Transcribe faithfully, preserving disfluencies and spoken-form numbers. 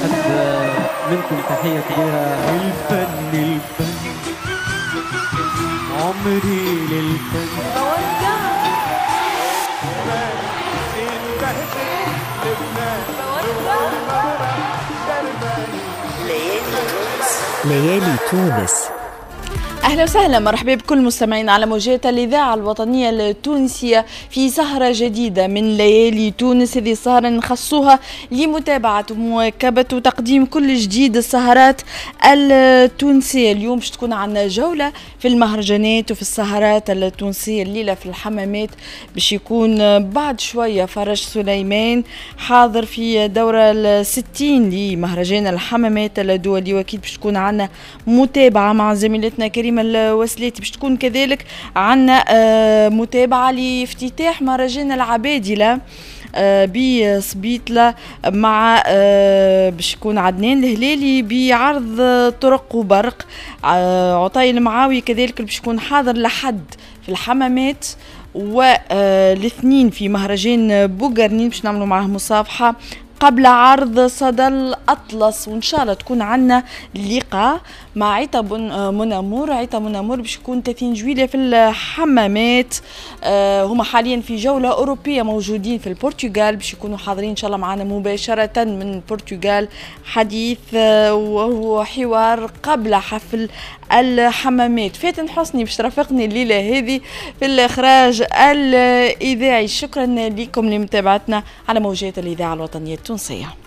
نقد منكم تحية كبيرة. الفن الفن عمري للفن ليالي تونس. أهلا وسهلا، مرحبا بكل مستمعين على موجات الإذاعة الوطنية التونسية في سهرة جديدة من ليالي تونس. هذه السهرة نخصوها لمتابعة ومواكبة وتقديم كل جديد السهرات التونسية. اليوم باش تكون عنا جولة في المهرجانات وفي السهرات التونسية. الليلة في الحمامات باش يكون بعد شوية فرج سليمان حاضر في دورة الستين لمهرجان الحمامات الدولي، وأكيد باش تكون عنا متابعة مع زميلتنا كريمة الوسلاتي. باش تكون كذلك عنا متابعة لافتتاح مهرجان العبادلة بصبيطلة مع باش يكون عدنان الهلالي بعرض طرق وبرق. عطاي المعاوي كذلك باش يكون حاضر لحد في الحمامات، والاثنين في مهرجان بوغرنين باش نعملوا معاه مصافحة قبل عرض صدى الأطلس. وإن شاء الله تكون عنا لقاء مع عيطة منامور. عيطة منامور باش يكون ثلاثين جويلية في الحمامات. أه هما حاليا في جولة أوروبية موجودين في البرتغال، باش يكونوا حاضرين إن شاء الله معنا مباشرة من البرتغال. حديث أه وهو حوار قبل حفل الحمامات. فاتن حسني باش ترافقني الليلة هذه في الإخراج الإذاعي. شكرا لكم لمتابعتنا على موجات الإذاعة الوطنية التونسية.